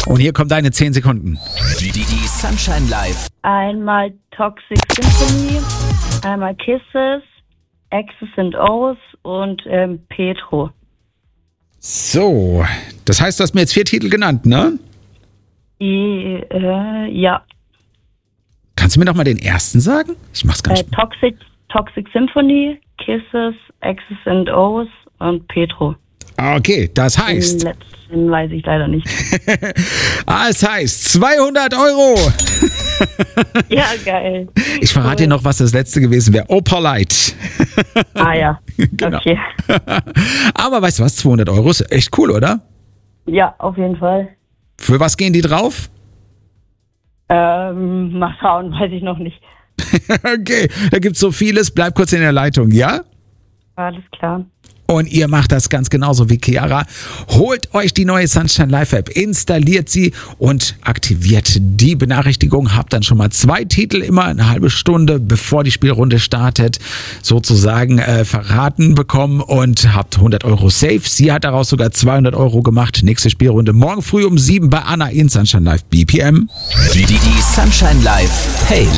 Und hier kommen deine 10 Sekunden. Die Sunshine Live. Einmal Toxic Symphony, einmal Kisses, X's and O's und Petro. So, das heißt, du hast mir jetzt 4 Titel genannt, ne? Ja. Kannst du mir noch mal den ersten sagen? Ich mach's ganz schnell. Toxic Symphony, Kisses, X's and O's und Petro. Okay, das heißt... Den letzten weiß ich leider nicht. Es heißt 200 Euro. Ja, geil. Ich verrate dir noch, was das letzte gewesen wäre. Opalite. Ah ja, Genau. okay. Aber weißt du was, 200 Euro ist echt cool, oder? Ja, auf jeden Fall. Für was gehen die drauf? Mal schauen, weiß ich noch nicht. Okay, da gibt's so vieles. Bleib kurz in der Leitung, ja? Alles klar. Und ihr macht das ganz genauso wie Chiara. Holt euch die neue Sunshine Live App, installiert sie und aktiviert die Benachrichtigung. Habt dann schon mal 2 Titel immer eine halbe Stunde, bevor die Spielrunde startet, sozusagen verraten bekommen und habt 100 Euro safe. Sie hat daraus sogar 200 Euro gemacht. Nächste Spielrunde morgen früh um 7 bei Anna in Sunshine Live BPM. Die Sunshine Live Playlist.